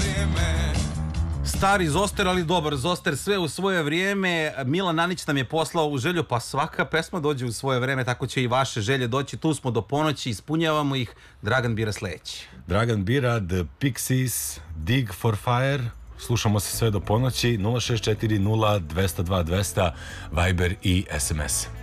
Stari Zoster, ali dobar Zoster, sve u svoje vrijeme. Milan Anić nam je poslao ovu želju, pa svaka pesma dođe u svoje vrijeme, tako će i vaše želje doći. Tu smo do ponoći, ispunjavamo ih. Dragan bira sledeći. Dragan bira The Pixies, Dig for Fire. Slušamo se sve do ponoći. 0640 202 200 Viber i SMS.